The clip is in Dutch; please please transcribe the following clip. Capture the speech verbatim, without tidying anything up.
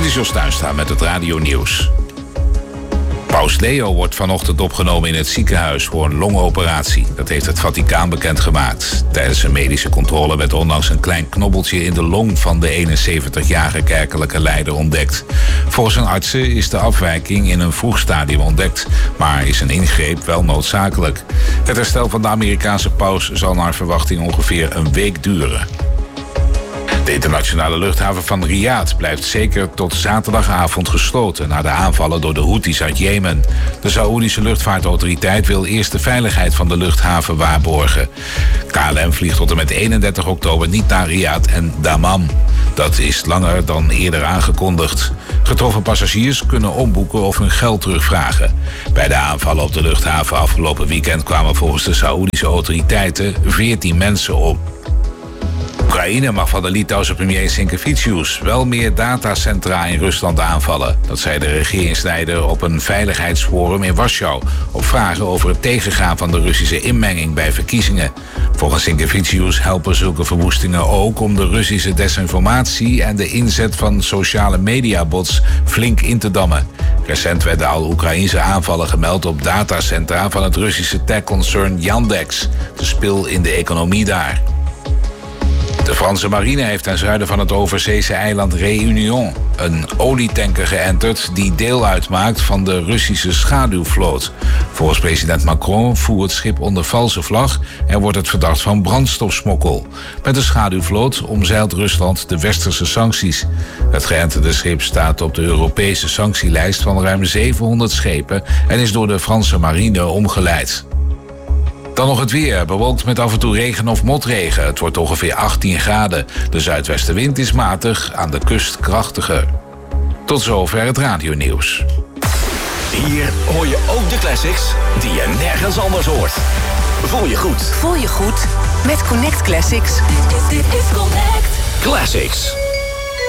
Dit is Jos Tuinstra met het Radio Nieuws. Paus Leo wordt vanochtend opgenomen in het ziekenhuis voor een longoperatie. Dat heeft het Vaticaan bekendgemaakt. Tijdens een medische controle werd onlangs een klein knobbeltje in de long van de eenenzeventigjarige kerkelijke leider ontdekt. Volgens zijn artsen is de afwijking in een vroeg stadium ontdekt, maar is een ingreep wel noodzakelijk. Het herstel van de Amerikaanse paus zal naar verwachting ongeveer een week duren. De internationale luchthaven van Riyadh blijft zeker tot zaterdagavond gesloten na de aanvallen door de Houthis uit Jemen. De Saoedische luchtvaartautoriteit wil eerst de veiligheid van de luchthaven waarborgen. K L M vliegt tot en met eenendertig oktober niet naar Riyadh en Dammam. Dat is langer dan eerder aangekondigd. Getroffen passagiers kunnen omboeken of hun geld terugvragen. Bij de aanvallen op de luchthaven afgelopen weekend kwamen volgens de Saoedische autoriteiten veertien mensen om. Oekraïne mag van de Litouwse premier Sinkevicius wel meer datacentra in Rusland aanvallen. Dat zei de regeringsleider op een veiligheidsforum in Warschau op vragen over het tegengaan van de Russische inmenging bij verkiezingen. Volgens Sinkevicius helpen zulke verwoestingen ook om de Russische desinformatie en de inzet van sociale mediabots flink in te dammen. Recent werden al Oekraïense aanvallen gemeld op datacentra van het Russische techconcern Yandex, de spil in de economie daar. De Franse marine heeft ten zuiden van het overzeese eiland Réunion een olietanker geënterd die deel uitmaakt van de Russische schaduwvloot. Volgens president Macron voert het schip onder valse vlag en wordt het verdacht van brandstofsmokkel. Met de schaduwvloot omzeilt Rusland de westerse sancties. Het geënterde schip staat op de Europese sanctielijst van ruim zevenhonderd schepen en is door de Franse marine omgeleid. Dan nog het weer, bewolkt met af en toe regen of motregen. Het wordt ongeveer achttien graden. De zuidwestenwind is matig, aan de kust krachtiger. Tot zover het radionieuws. Hier hoor je ook de classics die je nergens anders hoort. Voel je goed. Voel je goed met Connect Classics. Dit is Connect. Classics.